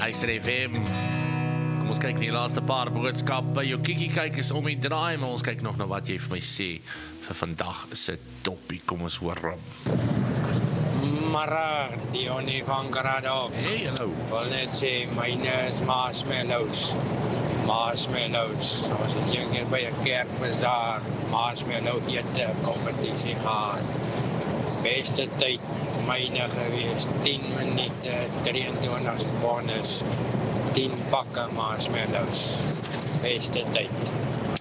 Luister FM. Kom ons kyk na die laaste paar boodskappe. Jou kiekie kyk is om die draai, maar ons kyk nog na wat jy vir my sê vir vandag se toppie. Kom ons hoor hom. Mara, Diony van Grado. Hey, hallo. Wil net sê, myne is marshmallows. Marshmallows. Ons het een keer by 'n kerkbazaar marshmallow ete kompetisie gehad. Beste tyd myne gewees, 10 minute, 23 secondes, 10 pakke marshmallows. Beste tyd.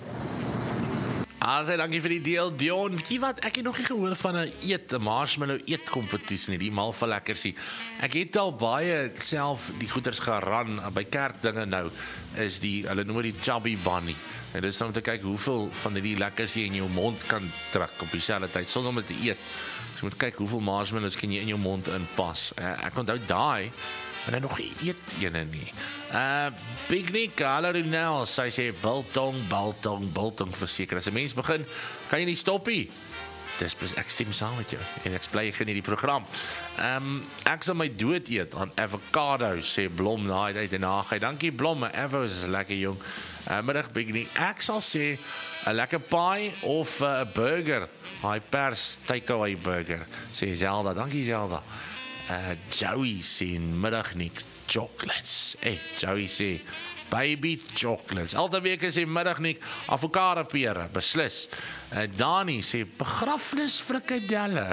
Sê dankie vir die deel, Dion. Weet jy wat, ek het nog nie gehoor van 'n marshmallow eetkompetisie nie, die mal van lekkersie. Ek het al baie self die goeders geran by kerkdinge nou, is hulle noem die chubby bunny. En dis om te kyk hoeveel van die lekkers jy in jou mond kan trek op dieselfde tyd, sonder om dit te eet. Jy moet kyk hoeveel marshmallows kan jy in jou mond inpas. Ek onthou daai, en ek nog nie eet ene nie. Big Nick, hallo Ronel, sy sê biltong verseker. As 'n mens begin, kan jy nie stop nie. Ek stem saam met jou en ek bly geniet die program. Ek sal my dood eet aan avocado, sê Blom na uit en na. Dankie Blom, avos is lekker jong. Middag Big Nick. Ek sal sê 'n lekker pie of 'n burger. Hy pers takeaway burger, sê Zelda. Dankie Zelda. Joey sê middag Nick. Chocolates. Joey sê baby chocolates. Altyd week sê middag nie avokado pere, beslis. Dani sê begrafnis frikadelle.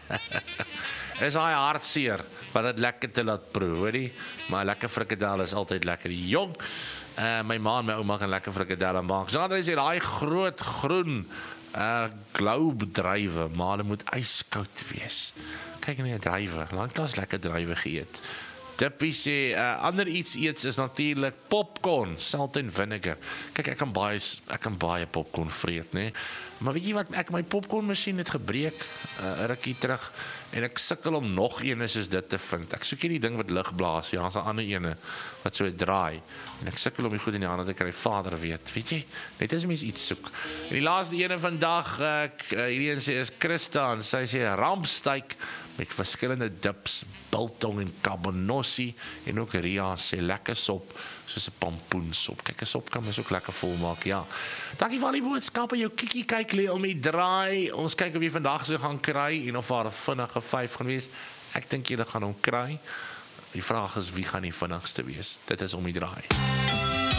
Is hy hartseer wat dit lekker te laat proe, hoorie? Maar lekker frikadelle is altyd lekker. Jong, my ma en my ouma kan lekker frikadelle maak. Sandra sê daai groot groen globe druiwe, maar hulle moet yskoud wees. Kyk net die druiwe, lanklaas lekker druiwe geëet. Dippie sê, ander iets eets is natuurlik popcorn, salt en vinegar. Kyk, ek kan baie popcorn vreet, nee. Maar weet jy wat, my popcornmasjien het gebreek, rukkie terug, en ek sukkel om nog ene soos dit te vind. Ek soek hier die ding wat lig blaas, ja, is 'n ander ene, wat so draai, en ek sukkel om die goed in die hande te kry, Vader weet jy, net as mens iets soek. En die laaste ene vandag, hierdie een sê is Christa, en sy sê rampsteak, met verskillende dips, biltong en cabanossi, en ook Ria sê lekker sop, soos 'n pampoensop. Kyk, 'n sop kan mens ook lekker vol maak, ja. Dankie vir al die boodskappe, jou kiekie kyk lê om die draai, ons kyk of jy vandag se gaan kry, en of daar 'n vinnige 5 gaan wees. Ek dink jy gaan hom kry. Die vraag is, wie gaan die vinnigste wees? Dit is om die draai.